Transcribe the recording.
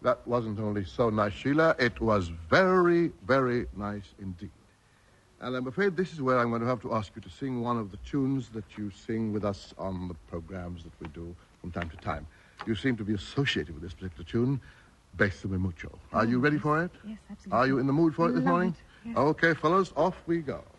That wasn't only so nice, Sheila, it was very, very nice indeed. And I'm afraid this is where I'm going to have to ask you to sing one of the tunes that you sing with us on the programs that we do from time to time. You seem to be associated with this particular tune, Bésame Mucho. Are you ready for it? Yes, absolutely. Are you in the mood for it this morning? It. Yes. Okay, fellas, off we go.